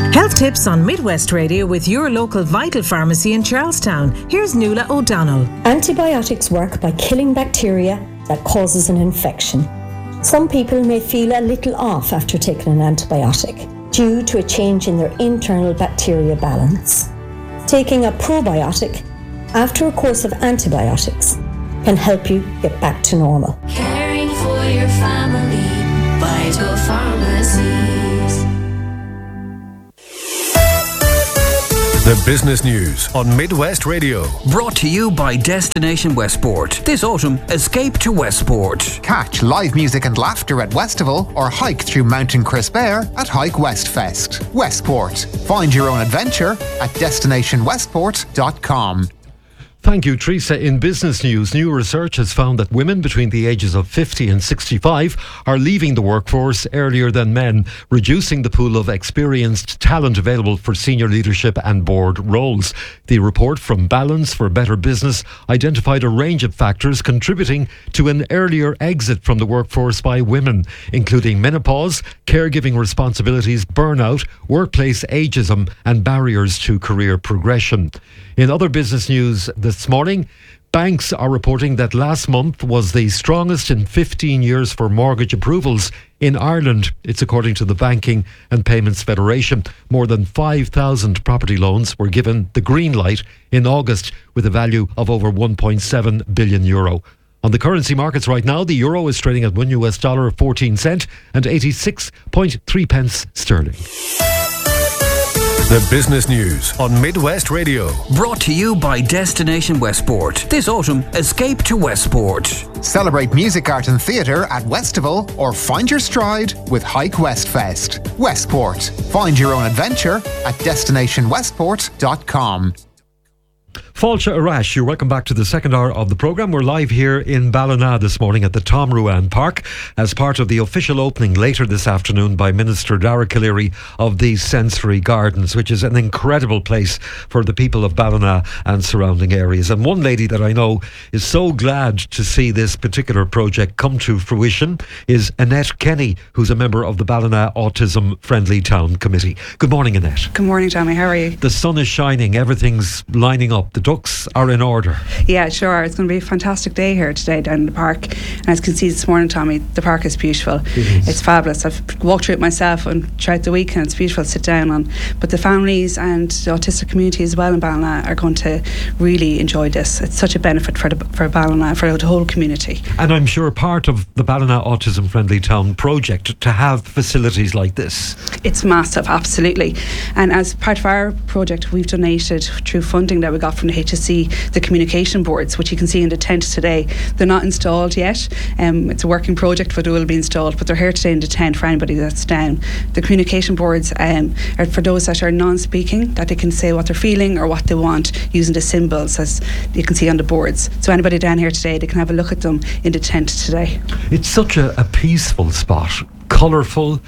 Health tips on Midwest Radio with your local Vital Pharmacy in Charlestown. Here's Nuala O'Donnell. Antibiotics work by killing bacteria that causes an infection. Some people may feel a little off after taking an antibiotic due to a change in their internal bacteria balance. Taking a probiotic after a course of antibiotics can help you get back to normal. Caring for your family, Vital Pharmacies. The business news on Midwest Radio. Brought to you by Destination Westport. This autumn, escape to Westport. Catch live music and laughter at Westival or hike through Mountain Crisp Air at Hike West Fest. Westport. Find your own adventure at destinationwestport.com. Thank you, Teresa. In business news, new research has found that women between the ages of 50 and 65 are leaving the workforce earlier than men, reducing the pool of experienced talent available for senior leadership and board roles. The report from Balance for Better Business identified a range of factors contributing to an earlier exit from the workforce by women, including menopause, caregiving responsibilities, burnout, workplace ageism, and barriers to career progression. In other business news this morning, banks are reporting that last month was the strongest in 15 years for mortgage approvals in Ireland. It's according to the Banking and Payments Federation. More than 5,000 property loans were given the green light in August with a value of over €1.7 billion. On the currency markets right now, the euro is trading at $1 14 cent and 86.3 pence sterling. The business news on Midwest Radio. Brought to you by Destination Westport. This autumn, escape to Westport. Celebrate music, art and theatre at Westival or find your stride with Hike West Fest. Westport. Find your own adventure at destinationwestport.com. Fáilte Arash, you're welcome back to the second hour of the programme. We're live here in Ballina this morning at the Tom Ruan Park as part of the official opening later this afternoon by Minister Dara Calleary of the Sensory Gardens, which is an incredible place for the people of Ballina and surrounding areas. And one lady that I know is so glad to see this particular project come to fruition is Annette Kenny, who's a member of the Ballina Autism Friendly Town Committee. Good morning, Annette. Good morning, Tommy. How are you? The sun is shining, everything's lining up. The ducks are in order. Yeah, sure. It's going to be a fantastic day here today down in the park. And as you can see this morning, Tommy, the park is beautiful. It's fabulous. I've walked through it myself and throughout the week, and it's beautiful to sit down on. But the families and the autistic community as well in Ballina are going to really enjoy this. It's such a benefit for Ballina, for the whole community. And I'm sure part of the Ballina Autism Friendly Town project to have facilities like this. It's massive, absolutely. And as part of our project, we've donated through funding that we got from the HSC, the communication boards, which you can see in the tent today. They're not installed yet. It's a working project, but they will be installed. But they're here today in the tent for anybody that's down. The communication boards are for those that are non-speaking, that they can say what they're feeling or what they want using the symbols, as you can see on the boards. So anybody down here today, they can have a look at them in the tent today. It's such a peaceful spot, colourful.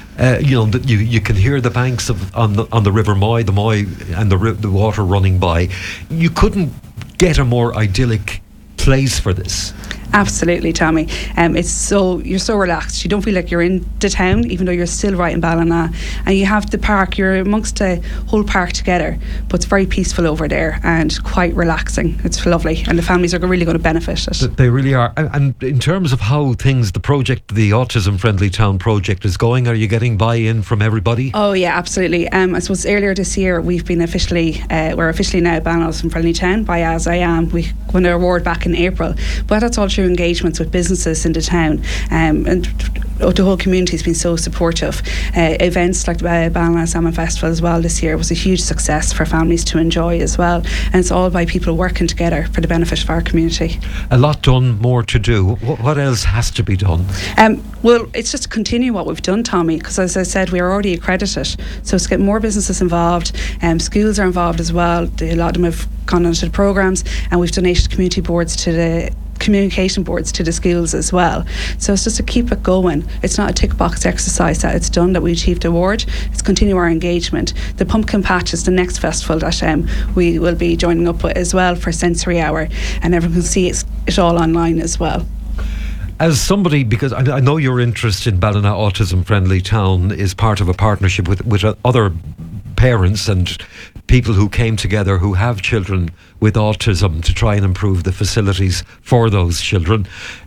You can hear the banks on the River Moy, and the water running by. You couldn't get a more idyllic place for this. Absolutely, Tommy. You're so relaxed. You don't feel like you're in the town, even though you're still right in Ballina. And you have the park. You're amongst the whole park together. But it's very peaceful over there and quite relaxing. It's lovely, and the families are really going to benefit it. They really are. And in terms of how the Autism Friendly Town project is going, are you getting buy-in from everybody? Oh yeah, absolutely. I suppose earlier this year we've been we're officially now Ballina Autism Friendly Town by As I Am. We won an award back in April, but that's all through engagements with businesses in the town, and the whole community has been so supportive. Events like Ballina Salmon Festival as well this year was a huge success for families to enjoy as well, and it's all by people working together for the benefit of our community. A lot done, more to do. What else has to be done? Well, it's just to continue what we've done, Tommy, because as I said, we are already accredited, so it's get more businesses involved. Schools are involved as well. A lot of them have gone onto the programmes, and we've donated community boards to the communication boards to the schools as well. So it's just to keep it going. It's not a tick box exercise that it's done, that we achieved the award. It's continue our engagement. The Pumpkin Patch is the next festival that we will be joining up with as well for Sensory Hour, and everyone can see it all online as well. As somebody, because I know your interest in Ballina Autism Friendly Town is part of a partnership with other parents and people who came together who have children with autism to try and improve the facilities for those children.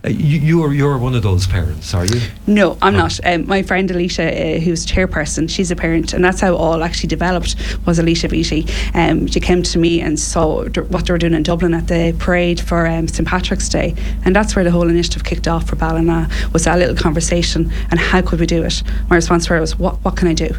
You're one of those parents, are you? No, I'm not. My friend Alicia, who's chairperson, she's a parent, and that's how all actually developed, was Alicia Beattie. She came to me and saw what they were doing in Dublin at the parade for St Patrick's Day, and that's where the whole initiative kicked off for Ballina, was that little conversation and how could we do it. My response to her was, what can I do?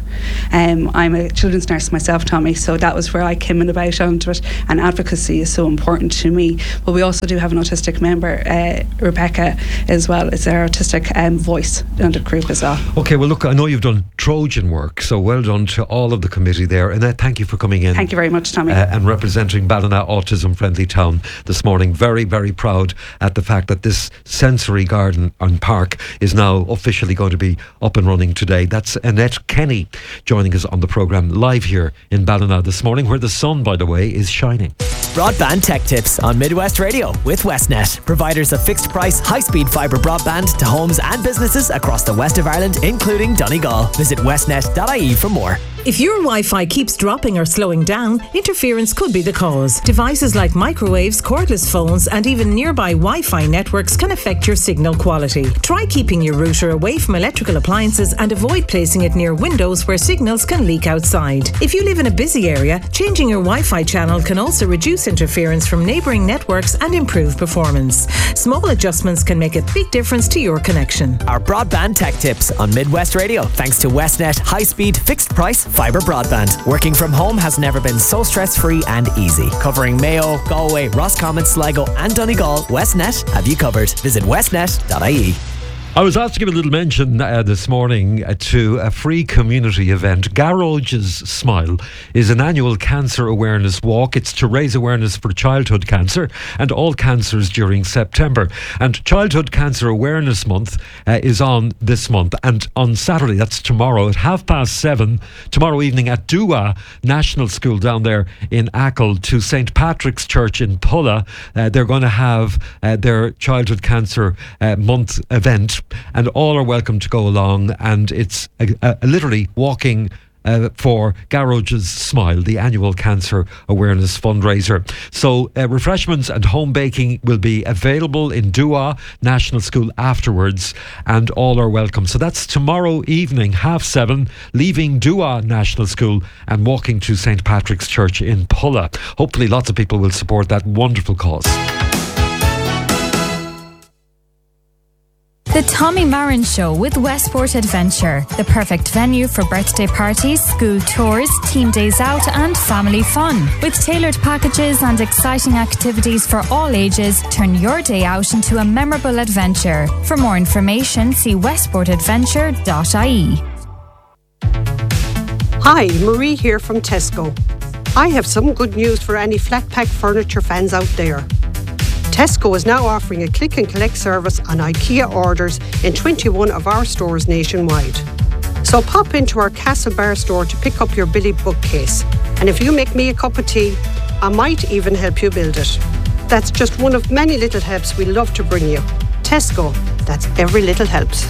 I'm a children's nurse myself, Tommy, so that was where I came in about onto it, and advocacy is so important to me. But we also do have an autistic member, Rebecca, as well. It's our autistic voice in the group as well. Okay, well look, I know you've done Trojan work, so well done to all of the committee there, and thank you for coming in. Thank you very much, Tommy. And representing Ballina Autism Friendly Town this morning. Very, very proud at the fact that this sensory garden and park is now officially going to be up and running today. That's Annette Kenny joining us on the programme live here in Ballina this morning, where the sun, by the way, is shining. Broadband Tech Tips on Midwest Radio with Westnet, providers of fixed price, high-speed fibre broadband to homes and businesses across the west of Ireland, including Donegal. Visit westnet.ie for more. If your Wi-Fi keeps dropping or slowing down, interference could be the cause. Devices like microwaves, cordless phones, and even nearby Wi-Fi networks can affect your signal quality. Try keeping your router away from electrical appliances and avoid placing it near windows where signals can leak outside. If you live in a busy area, changing your Wi-Fi channel can also reduce interference from neighbouring networks and improve performance. Small adjustments can make a big difference to your connection. Our Broadband Tech Tips on Midwest Radio, thanks to Westnet high-speed, fixed-price fibre broadband. Working from home has never been so stress-free and easy. Covering Mayo, Galway, Roscommon, Sligo and Donegal, Westnet have you covered. Visit westnet.ie. I was asked to give a little mention this morning to a free community event. Garroge's Smile is an annual cancer awareness walk. It's to raise awareness for childhood cancer and all cancers during September. And Childhood Cancer Awareness Month is on this month. And on Saturday, that's tomorrow, at 7:30, tomorrow evening at Dua National School down there in Achill to St Patrick's Church in Pulla, they're going to have their Childhood Cancer Month event. And all are welcome to go along, and it's literally walking for Garroge's Smile, the annual cancer awareness fundraiser. So refreshments and home baking will be available in Dua National School afterwards, and all are welcome. So that's tomorrow evening, 7:30, leaving Dua National School and walking to St Patrick's Church in Pulla. Hopefully lots of people will support that wonderful cause. The Tommy Marin Show with Westport Adventure, the perfect venue for birthday parties, school tours, team days out and family fun. With tailored packages and exciting activities for all ages, turn your day out into a memorable adventure. For more information, see westportadventure.ie. Hi, Marie here from Tesco. I have some good news for any flat pack furniture fans out there. Tesco is now offering a click and collect service on IKEA orders in 21 of our stores nationwide. So pop into our Castlebar store to pick up your Billy bookcase. And if you make me a cup of tea, I might even help you build it. That's just one of many little helps we love to bring you. Tesco, that's every little helps.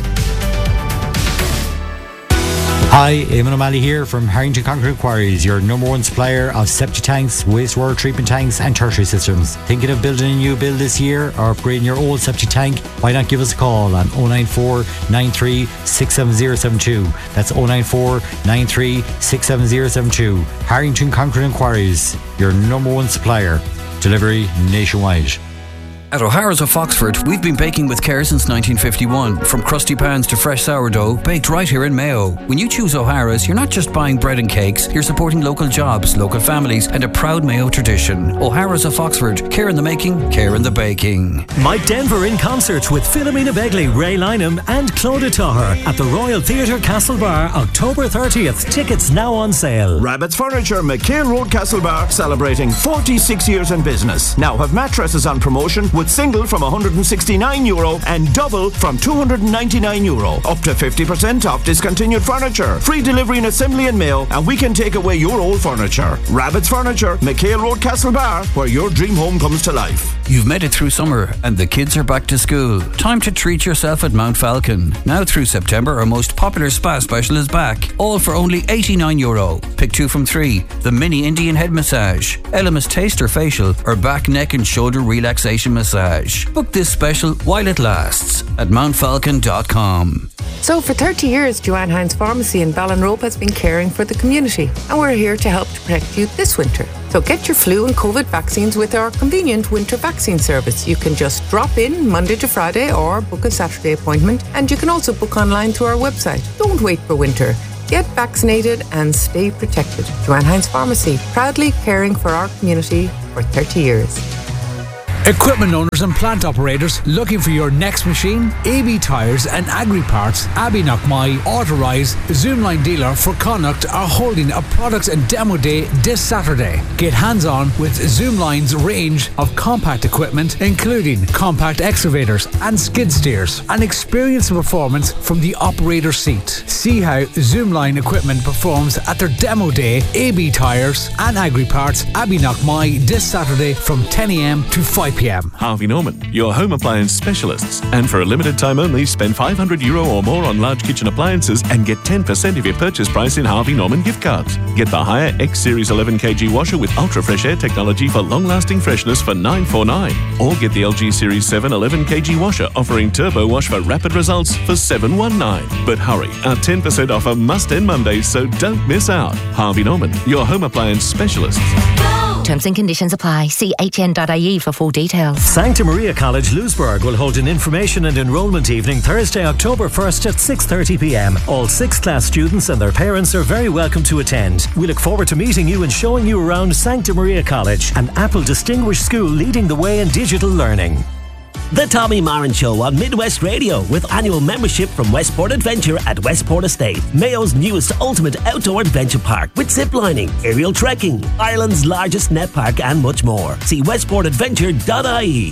Hi, Eamon O'Malley here from Harrington Concrete Quarries, your number one supplier of septic tanks, wastewater treatment tanks and tertiary systems. Thinking of building a new build this year or upgrading your old septic tank? Why not give us a call on 094 93 67072. That's 094 93 67072. Harrington Concrete Quarries, your number one supplier. Delivery nationwide. At O'Hara's of Foxford, we've been baking with care since 1951. From crusty pans to fresh sourdough, baked right here in Mayo. When you choose O'Hara's, you're not just buying bread and cakes, you're supporting local jobs, local families, and a proud Mayo tradition. O'Hara's of Foxford, care in the making, care in the baking. Mike Denver in concert with Philomena Begley, Ray Lynham, and Claudia Taher at the Royal Theatre Castlebar, October 30th. Tickets now on sale. Rabbit's Furniture, McHale Road, Castlebar, celebrating 46 years in business. Now have mattresses on promotion with single from €169 and double from €299. Up to 50% off discontinued furniture. Free delivery and assembly in Mayo, and we can take away your old furniture. Rabbit's Furniture, McHale Road, Castlebar, where your dream home comes to life. You've made it through summer and the kids are back to school. Time to treat yourself at Mount Falcon. Now through September, our most popular spa special is back. All for only €89. Pick 2 from 3. The mini Indian head massage, Elemis taster facial, or back, neck and shoulder relaxation massage. Book this special while it lasts at mountfalcon.com. So for 30 years, Joanne Hines Pharmacy in Ballinrobe has been caring for the community, and we're here to help to protect you this winter. So get your flu and COVID vaccines with our convenient winter vaccine service. You can just drop in Monday to Friday or book a Saturday appointment, and you can also book online through our website. Don't wait for winter. Get vaccinated and stay protected. Joanne Hines Pharmacy, proudly caring for our community for 30 years. Equipment owners and plant operators looking for your next machine? AB Tyres and Agri Parts, Abbey Knockmy, authorised Zoomline dealer for Connacht, are holding a products and demo day this Saturday. Get hands-on with Zoomline's range of compact equipment, including compact excavators and skid steers, and experience the performance from the operator seat. See how Zoomline equipment performs at their demo day, AB Tyres and Agri Parts, Abbey Knockmy, this Saturday from 10 a.m. to 5 p.m. Harvey Norman, your home appliance specialists. And for a limited time only, spend €500 or more on large kitchen appliances and get 10% of your purchase price in Harvey Norman gift cards. Get the Haier X Series 11kg washer with ultra fresh air technology for long-lasting freshness for $949. Or get the LG Series 7 11kg washer offering turbo wash for rapid results for $719. But hurry, our 10% offer must end Monday, so don't miss out. Harvey Norman, your home appliance specialists. Terms and conditions apply. See hn.ie for full details. Sancta Maria College, Lewisburg will hold an information and enrolment evening Thursday, October 1st at 6:30 p.m. All 6th class students and their parents are very welcome to attend. We look forward to meeting you and showing you around Sancta Maria College, an Apple distinguished school leading the way in digital learning. The Tommy Moran Show on Midwest Radio, with annual membership from Westport Adventure at Westport Estate, Mayo's newest ultimate outdoor adventure park with ziplining, aerial trekking, Ireland's largest net park and much more. See westportadventure.ie.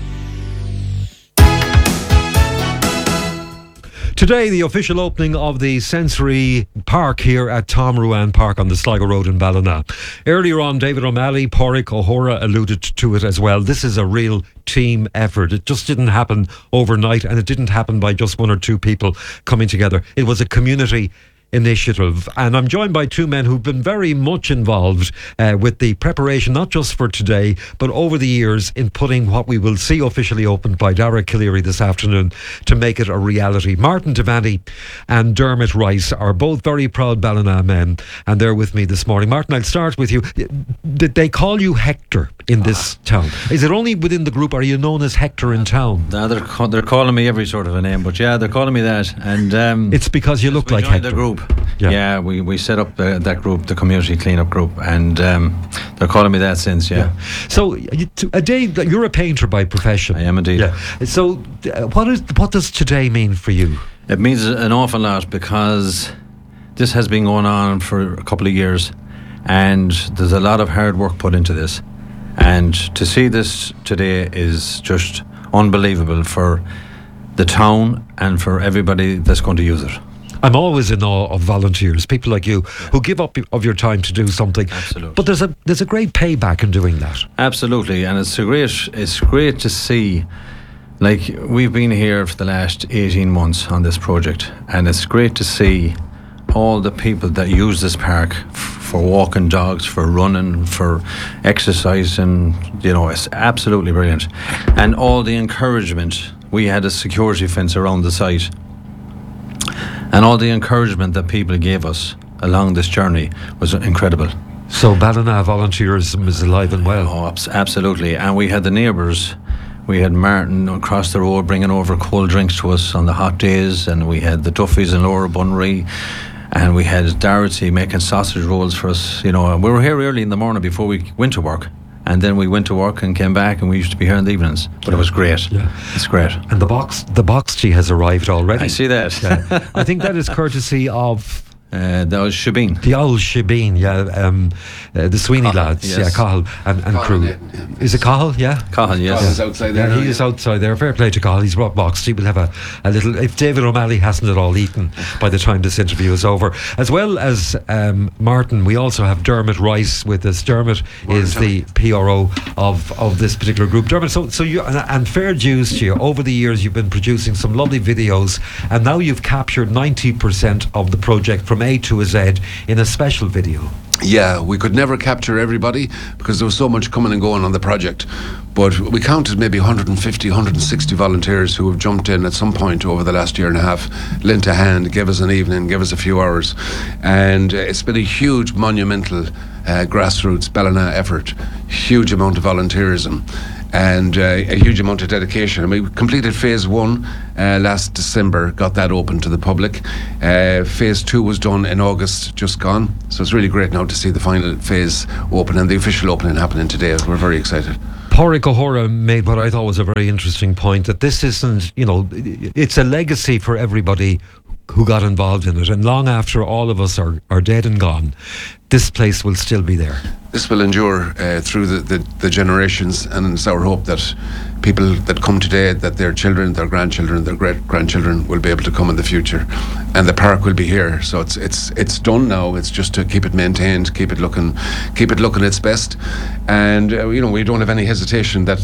Today, the official opening of the Sensory Park here at Tom Ruan Park on the Sligo Road in Ballina. Earlier on, David O'Malley, Pádraig O'Hora alluded to it as well. This is a real team effort. It just didn't happen overnight, and it didn't happen by just one or two people coming together. It was a community initiative, and I'm joined by two men who've been very much involved with the preparation, not just for today but over the years, in putting what we will see officially opened by Dara Cleary this afternoon to make it a reality. Martin Devaney and Dermot Rice are both very proud Ballina men, and they're with me this morning. Martin, I'll start with you. Did they call you Hector in this town? Is it only within the group? Are you known as Hector in town? No, they're calling me every sort of a name, but yeah, they're calling me that, and it's because you look like Hector. The group. Yeah, we set up that group, the community cleanup group, and they're calling me that since. Yeah. So a day, you're a painter by profession. I am indeed. Yeah. So what does today mean for you? It means an awful lot, because this has been going on for a couple of years, and there's a lot of hard work put into this, and to see this today is just unbelievable for the town and for everybody that's going to use it. I'm always in awe of volunteers, people like you, who give up of your time to do something. Absolutely. But there's a great payback in doing that. Absolutely, and it's great to see. Like, we've been here for the last 18 months on this project, and it's great to see all the people that use this park for walking dogs, for running, for exercise, and it's absolutely brilliant. And all the encouragement. We had a security fence around the site, and all the encouragement that people gave us along this journey was incredible. So Ballina volunteerism is alive and well. Oh, absolutely. And we had the neighbours. We had Martin across the road bringing over cold drinks to us on the hot days, and we had the Duffys in Lower Bunry, and we had Dorothy making sausage rolls for us. We were here early in the morning before we went to work. And then we went to work and came back, and we used to be here in the evenings. But it was great. Yeah. It's great. And the box tea has arrived already. I see that. Yeah. I think that is courtesy of That was Shebeen. The old Shebeen, the Sweeney lads, yes. Cahill and crew. Yeah. Is it Cahill? Yeah. Cahill is outside there. Yeah, he is outside there. Fair play to Cahill. He's rock boxed. He will have a little. If David O'Malley hasn't it all eaten by the time this interview is over, as well as Martin, we also have Dermot Rice with us. Dermot is the PRO of this particular group. Dermot, so you and fair dues to you. Over the years, you've been producing some lovely videos, and now you've captured 90% of the project from A to Z in a special video. Yeah, we could never capture everybody because there was so much coming and going on the project. But we counted maybe 150, 160 volunteers who have jumped in at some point over the last year and a half, lent a hand, gave us an evening, gave us a few hours. And it's been a huge, monumental grassroots Ballina effort, huge amount of volunteerism. And a huge amount of dedication. And we completed phase 1 last December, got that open to the public. Phase 2 was done in August, just gone. So it's really great now to see the final phase open and the official opening happening today. We're very excited. Pádraig O'Hora made what I thought was a very interesting point, that this isn't, it's a legacy for everybody who got involved in it, and long after all of us are dead and gone, this place will still be there. This will endure through the generations, and it's our hope that people that come today, that their children, their grandchildren, their great-grandchildren will be able to come in the future, and the park will be here. So it's done now. It's just to keep it maintained, keep it looking its best, and we don't have any hesitation that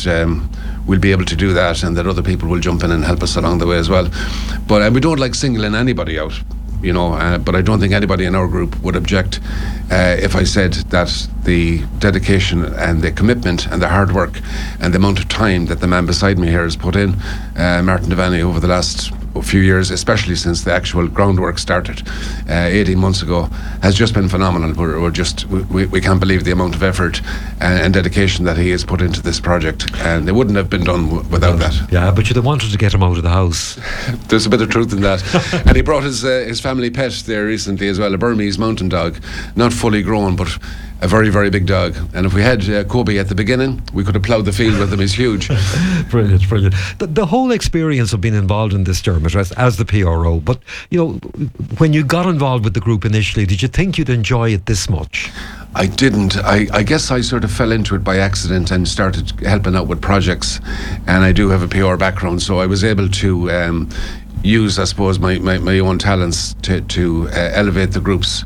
we'll be able to do that, and that other people will jump in and help us along the way as well. But we don't like singling anybody out. But I don't think anybody in our group would object if I said that the dedication and the commitment and the hard work and the amount of time that the man beside me here has put in, Martin Devaney, over the last few years, especially since the actual groundwork started 18 months ago, has just been phenomenal. We can't believe the amount of effort and dedication that he has put into this project, and it wouldn't have been done without that. Yeah, but you'd have wanted to get him out of the house. There's a bit of truth in that. And he brought his family pet there recently as well, a Burmese mountain dog, not fully grown, but a very, very big dog. And if we had Kobe at the beginning, we could have ploughed the field with him. He's huge. Brilliant. The whole experience of being involved in this, Dermot, as the PRO, but when you got involved with the group initially, did you think you'd enjoy it this much? I didn't. I guess I sort of fell into it by accident and started helping out with projects, and I do have a PR background, so I was able to use, I suppose, my own talents to elevate the groups,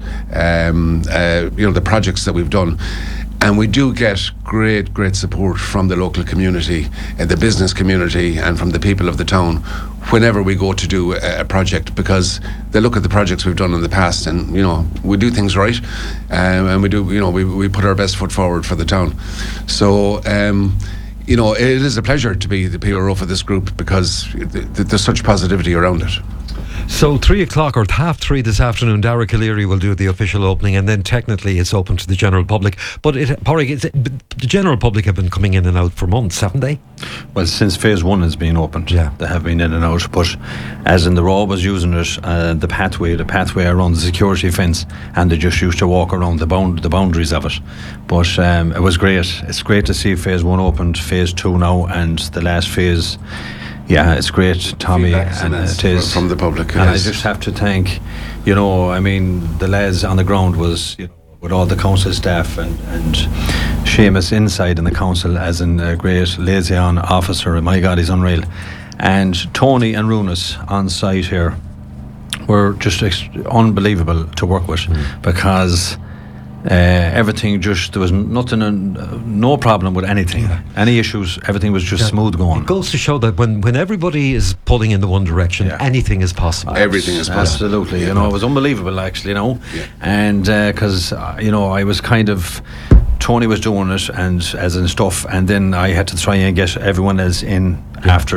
the projects that we've done. And we do get great support from the local community, the business community, and from the people of the town whenever we go to do a project, because they look at the projects we've done in the past, and we do things right, and we do we put our best foot forward for the town. So it is a pleasure to be the PRO for this group, because there's such positivity around it. So 3:00 or 3:30 this afternoon, Dara Calleary will do the official opening, and then technically it's open to the general public. But the general public have been coming in and out for months, haven't they? Well, since phase 1 has been opened, they have been in and out. But as in the Raw was using it, the pathway around the security fence, and they just used to walk around the boundaries of it. But it was great. It's great to see phase 1 opened, phase 2 now, and the last phase. Yeah, it's great, Tommy, and it is from the public. And I just have to thank, the lads on the ground was, with all the council staff and Seamus inside in the council as a great liaison officer. My God, he's unreal. And Tony and Runas on site here were just unbelievable to work with, because everything there was no problem with anything. Any issues, everything was just smooth going. It goes to show that when everybody is pulling in the one direction, anything is possible. Everything is possible. Absolutely. It was unbelievable, actually, and because I was kind of, Tony was doing it and as in stuff, and then I had to try and get everyone else in after.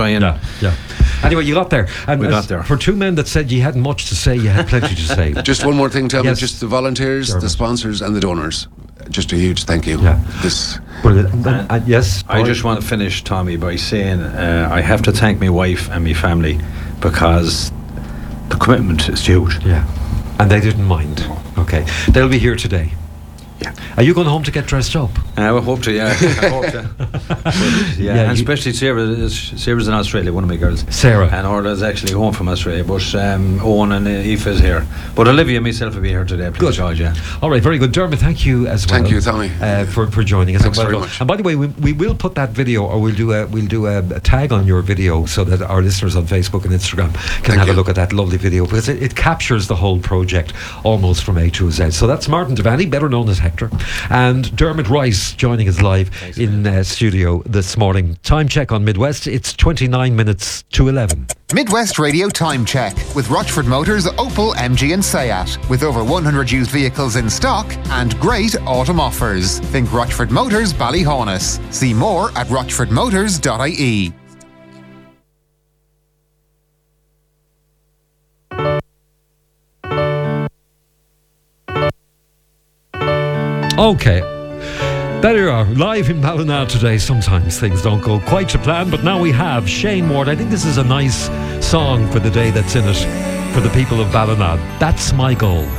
Anyway, you got there. And we got there. For two men that said you hadn't much to say, you had plenty to say. Just one more thing, tell me, just the volunteers, the sponsors and the donors. Just a huge thank you. Brilliant. Yes. I just want to finish, Tommy, by saying I have to thank my wife and my family, because the commitment is huge. Yeah. And they didn't mind. Okay. They'll be here today. Yeah. Are you going home to get dressed up? I hope to, yeah. I hope to. Yeah, and especially Sarah's in Australia, one of my girls. Sarah. And Orla's actually home from Australia, but Owen and Aoife is here. But Olivia and myself will be here today. Good. George, yeah. All right, very good. Dermot, thank you as well. Thank you, Tommy. For joining us. Thanks very much. And by the way, we will put that video, or we'll do a tag on your video so that our listeners on Facebook and Instagram can have a look at that lovely video, because it captures the whole project almost from A to Z. So that's Martin Devaney, better known as Hector, and Dermot Rice joining us live in studio this morning. Time check on Midwest. It's 29 minutes to 11. Midwest Radio Time Check with Rochford Motors, Opel, MG and Seat. With over 100 used vehicles in stock and great autumn offers. Think Rochford Motors, Ballyhonus. See more at rochfordmotors.ie. Okay, there you are, live in Ballina today. Sometimes things don't go quite to plan, but now we have Shane Ward. I think this is a nice song for the day that's in it, for the people of Ballina. That's my goal.